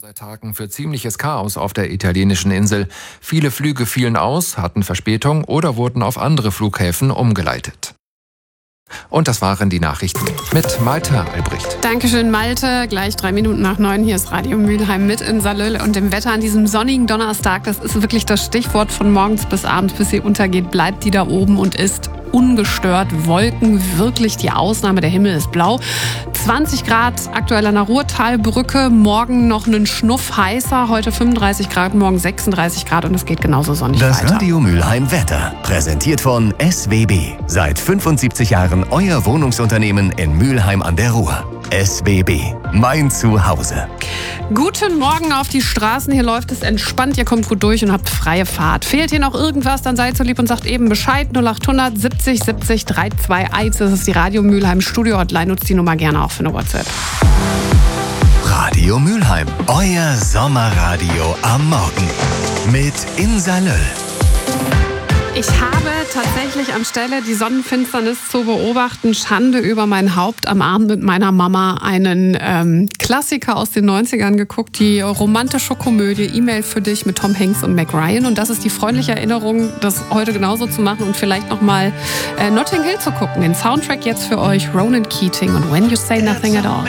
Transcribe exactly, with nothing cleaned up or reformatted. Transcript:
Seit Tagen für ziemliches Chaos auf der italienischen Insel. Viele Flüge fielen aus, hatten Verspätung oder wurden auf andere Flughäfen umgeleitet. Und das waren die Nachrichten mit Malte Albrecht. Dankeschön, Malte. Gleich drei Minuten nach neun. Hier ist Radio Mülheim mit in Salöl und dem Wetter an diesem sonnigen Donnerstag. Das ist wirklich das Stichwort von morgens bis abends, bis sie untergeht. Bleibt die da oben und ist ungestört. Wolken, wirklich die Ausnahme. Der Himmel ist blau. zwanzig Grad aktuell an der Ruhrtalbrücke. Morgen noch einen Schnuff heißer. Heute fünfunddreißig Grad, morgen sechsunddreißig Grad und es geht genauso sonnig Das weiter. Radio Mülheim Wetter. Präsentiert von S W B. Seit fünfundsiebzig Jahren euer Wohnungsunternehmen in Mülheim an der Ruhr. S W B. Mein Zuhause. Guten Morgen auf die Straßen. Hier läuft es entspannt. Ihr kommt gut durch und habt freie Fahrt. Fehlt hier noch irgendwas, dann seid so lieb und sagt eben Bescheid. null acht hundert siebzig siebzig drei zwei eins. Das ist die Radio Mülheim Studio Hotline. Nutzt die Nummer gerne auch für eine WhatsApp. Radio Mülheim. Euer Sommerradio am Morgen. Mit Insa Löll. Ich habe tatsächlich anstelle die Sonnenfinsternis zu beobachten, Schande über mein Haupt, am Abend mit meiner Mama einen ähm, Klassiker aus den neunzigern geguckt, die romantische Komödie E-Mail für dich mit Tom Hanks und Meg Ryan. Und das ist die freundliche Erinnerung, das heute genauso zu machen und vielleicht nochmal äh, Notting Hill zu gucken. Den Soundtrack jetzt für euch, Ronan Keating und When You Say Nothing at All.